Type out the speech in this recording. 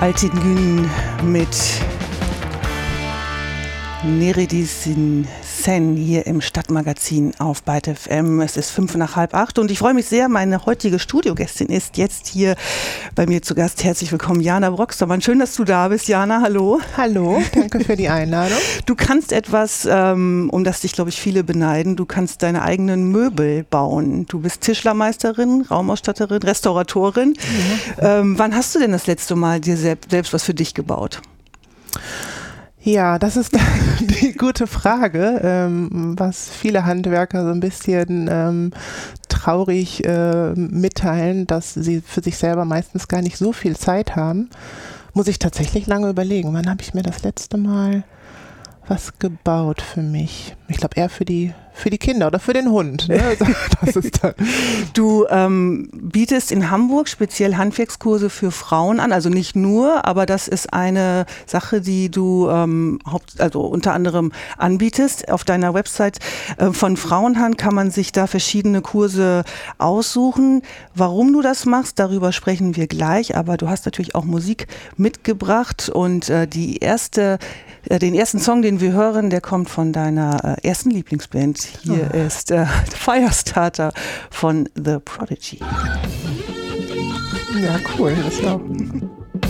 Altin mit Neridin Sen hier im Stadtmagazin auf Byte FM. Es ist 7:55 und ich freue mich sehr, meine heutige Studiogästin ist jetzt hier bei mir zu Gast. Herzlich willkommen, Jana Brockstermann. Schön, dass du da bist, Jana. Hallo. Hallo, danke für die Einladung. Du kannst etwas, um das dich, glaube ich, viele beneiden, du kannst deine eigenen Möbel bauen. Du bist Tischlermeisterin, Raumausstatterin, Restauratorin. Ja. Wann hast du denn das letzte Mal dir selbst was für dich gebaut? Ja, das ist die gute Frage, was viele Handwerker so ein bisschen traurig mitteilen, dass sie für sich selber meistens gar nicht so viel Zeit haben. Muss ich tatsächlich lange überlegen, wann habe ich mir das letzte Mal was gebaut für mich? Ich glaube eher für die Kinder oder für den Hund. Ne? Das ist dann. Du bietest in Hamburg speziell Handwerkskurse für Frauen an, also nicht nur, aber das ist eine Sache, die du unter anderem anbietest. Auf deiner Website von Frauenhand kann man sich da verschiedene Kurse aussuchen. Warum du das machst, darüber sprechen wir gleich, aber du hast natürlich auch Musik mitgebracht und den ersten Song, den wir hören, der kommt von deiner ersten Lieblingsband. Hier ist Firestarter von The Prodigy. Ja, cool. Das ist auch